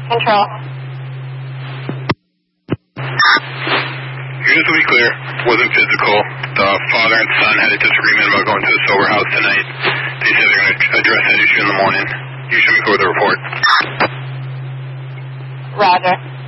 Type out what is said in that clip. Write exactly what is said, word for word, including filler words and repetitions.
Control. Just to be clear, wasn't physical. The father and son had a disagreement about going to the sober house tonight. They said they're going to address that issue in the morning. You should be clear with the report. Roger.